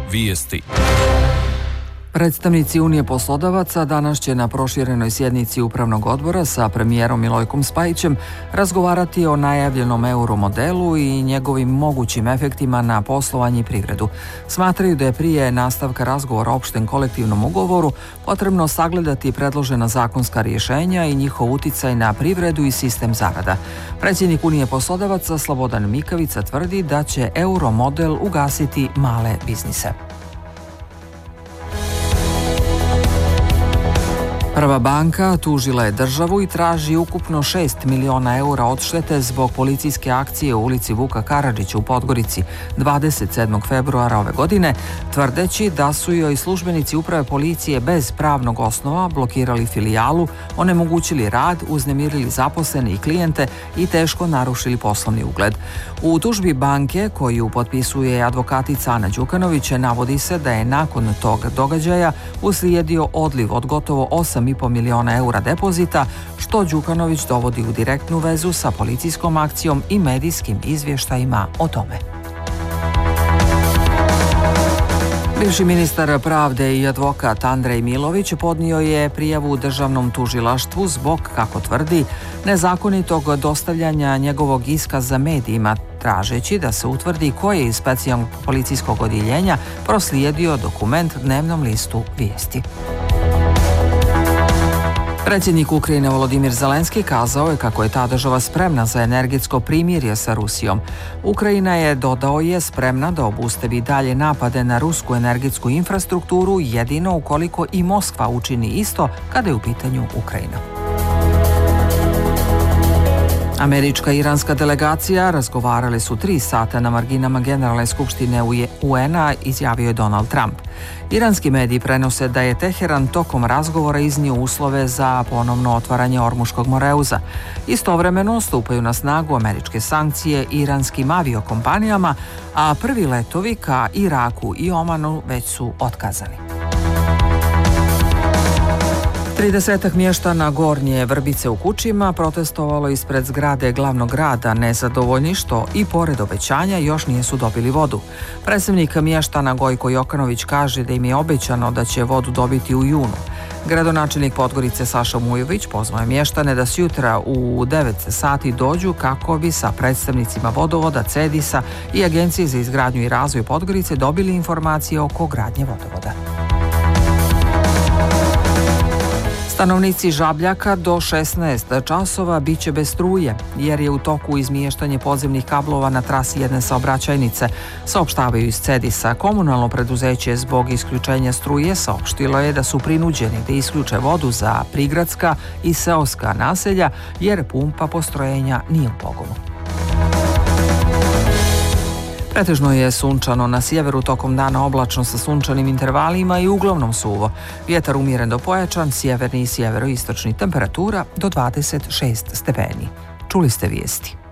vijesti. Predstavnici Unije poslodavaca danas će na proširenoj sjednici Upravnog odbora sa premijerom Milojkom Spajićem razgovarati o najavljenom euromodelu i njegovim mogućim efektima na poslovanje i privredu. Smatraju da je prije nastavka razgovora o opštem kolektivnom ugovoru potrebno sagledati predložena zakonska rješenja i njihov uticaj na privredu i sistem zarada. Predsjednik Unije poslodavaca Slobodan Mikavica tvrdi da će euromodel ugasiti male biznise. Prva banka tužila je državu i traži ukupno 6 miliona eura odštete zbog policijske akcije u ulici Vuka Karadžića u Podgorici 27. februara ove godine, tvrdeći da su joj službenici uprave policije bez pravnog osnova blokirali filijalu, onemogućili rad, uznemirili zaposlene i klijente i teško narušili poslovni ugled. U tužbi banke, koju potpisuje advokatica Ana Đukanović, navodi se da je nakon tog događaja uslijedio odliv od gotovo 8,5 miliona eura depozita, što Đukanović dovodi u direktnu vezu sa policijskom akcijom i medijskim izvještajima o tome. Bivši ministar pravde i advokat Andrej Milović podnio je prijavu državnom tužilaštvu zbog, kako tvrdi, nezakonitog dostavljanja njegovog iskaza medijima, tražeći da se utvrdi ko je iz specijalnog policijskog odjeljenja proslijedio dokument dnevnom listu Vijesti. Predsjednik Ukrajine Volodimir Zelenski kazao je kako je ta država spremna za energetsko primirje sa Rusijom. Ukrajina je, dodao je, spremna da obustavi dalje napade na rusku energetsku infrastrukturu jedino ukoliko i Moskva učini isto kada je u pitanju Ukrajina. Američka i iranska delegacija razgovarale su 3 sata na marginama Generalne skupštine UN-a, izjavio je Donald Trump. Iranski mediji prenose da je Teheran tokom razgovora iznio uslove za ponovno otvaranje Ormuškog moreuza. Istovremeno stupaju na snagu američke sankcije iranskim aviokompanijama, a prvi letovi ka Iraku i Omanu već su otkazani. 30 mještana Gornje Vrbice u Kučima protestovalo ispred zgrade glavnog grada, nezadovoljni što i pored obećanja još nisu dobili vodu. Predstavnik mještana Gojko Jokanović kaže da im je obećano da će vodu dobiti u junu. Gradonačelnik Podgorice Saša Mujović pozvao je mještane da sutra u 9 sati dođu kako bi sa predstavnicima vodovoda, CEDIS-a i Agencije za izgradnju i razvoj Podgorice dobili informacije oko gradnje vodovoda. Stanovnici Žabljaka do 16 časova biće bez struje, jer je u toku izmještanje podzemnih kablova na trasi jedne saobraćajnice, saopštavaju iz CEDIS-a. Komunalno preduzeće zbog isključenja struje saopštilo je da su prinuđeni da isključe vodu za prigradska i seoska naselja, jer pumpa postrojenja nije u pogonu. Pretežno je sunčano, na sjeveru tokom dana oblačno sa sunčanim intervalima i uglavnom suvo. Vjetar umjeren do pojačan, sjeverni i sjeveroistočni, temperatura do 26 stepeni. Čuli ste vijesti.